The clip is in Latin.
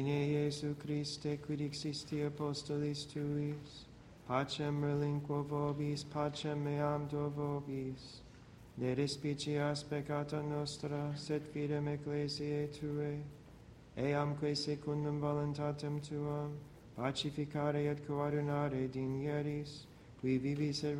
Iesu Christe, quid existi apostolis tuis, pacem relinquo vobis, pacem meam do vobis. Ne respicias peccata nostra, sed fidem ecclesiae Tuae, eamque secundum voluntatem Tuam, pacificare et coordinare dignieris, qui vivis et